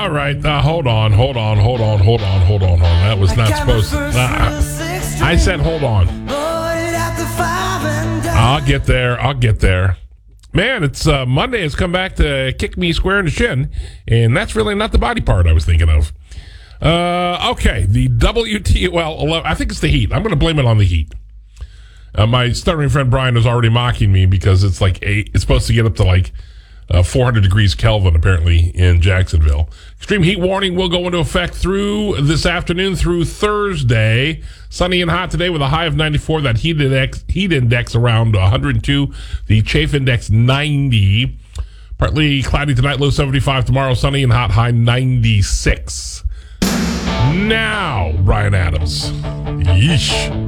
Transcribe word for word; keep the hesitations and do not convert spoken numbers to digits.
All right, uh, hold on, hold on, hold on, hold on, hold on, hold on. That was not supposed to. Uh, I said hold on. I'll get there. I'll get there. Man, it's uh, Monday has come back to kick me square in the shin, and that's really not the body part I was thinking of. Uh, okay, the W T, well, I think it's the heat. I'm going to blame it on the heat. Uh, my stuttering friend Brian is already mocking me because it's like eight, it's supposed to get up to like uh, four hundred degrees Kelvin apparently in Jacksonville. Extreme heat warning will go into effect through this afternoon through Thursday. Sunny and hot today with a high of ninety-four. That heat index, heat index around one hundred two. The chafe index ninety. Partly cloudy tonight, low seventy-five. Tomorrow sunny and hot, high ninety-six. Now, Brian Adams. Yeesh.